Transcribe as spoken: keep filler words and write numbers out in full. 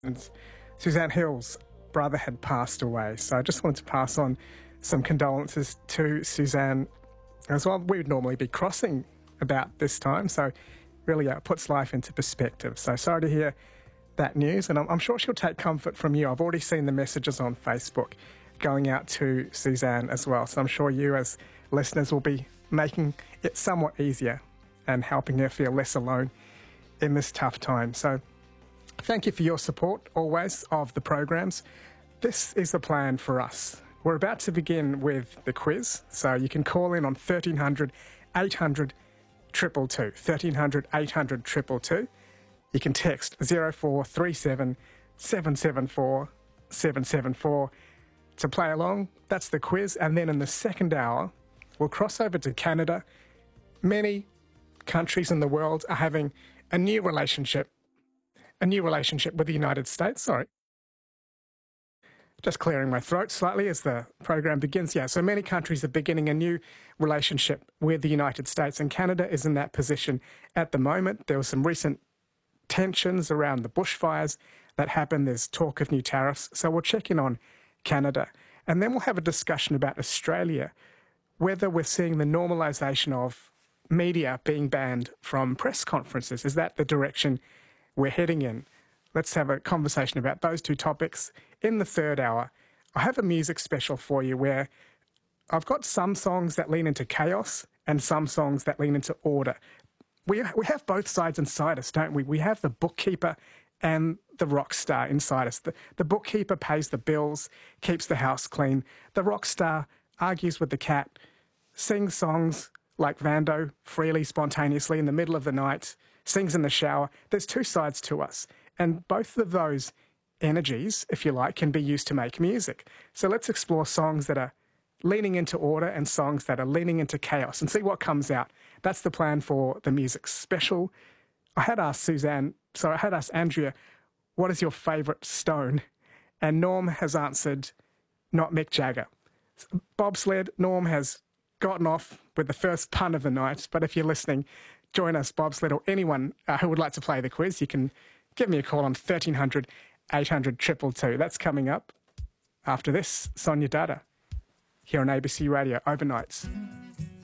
And Suzanne Hill's brother had passed away, so I just wanted to pass on some condolences to Suzanne as well. We would normally be crossing about this time, so really uh, puts life into perspective. So sorry to hear that news, and I'm, I'm sure she'll take comfort from you. I've already seen the messages on Facebook going out to Suzanne as well, so I'm sure you as listeners will be making it somewhat easier and helping her feel less alone in this tough time. So thank you for your support always of the programs. This is the plan for us. We're about to begin with the quiz, so you can call in on thirteen hundred, eight hundred, two two two, thirteen hundred, eight hundred, two two two. You can text zero four three seven, seven seven four, seven seven four to play along. That's the quiz. And then in the second hour, we'll cross over to Canada. Many countries in the world are having a new relationship, a new relationship with the United States. Sorry. Just clearing my throat slightly as the program begins. Yeah, so many countries are beginning a new relationship with the United States, and Canada is in that position at the moment. There were some recent tensions around the bushfires that happened. There's talk of new tariffs. So we'll check in on Canada. And then we'll have a discussion about Australia, whether we're seeing the normalisation of media being banned from press conferences. Is that the direction we're heading in? Let's have a conversation about those two topics in the third hour. I have a music special for you where I've got some songs that lean into chaos and some songs that lean into order. We, we have both sides inside us, don't we? We have the bookkeeper and the rock star inside us. The, the bookkeeper pays the bills, keeps the house clean. The rock star argues with the cat, sings songs like Vando freely, spontaneously in the middle of the night, sings in the shower. There's two sides to us. And both of those energies, if you like, can be used to make music. So let's explore songs that are leaning into order and songs that are leaning into chaos and see what comes out. That's the plan for the music special. I had asked Suzanne, so I had asked Andrea, what is your favourite Stone? And Norm has answered, not Mick Jagger. Bobsled, Norm has gotten off with the first pun of the night, but if you're listening, join us, Bobsled, or anyone uh, who would like to play the quiz. You can give me a call on thirteen hundred, eight hundred, two two two. That's coming up after this, Sonia Dada, here on A B C Radio Overnights.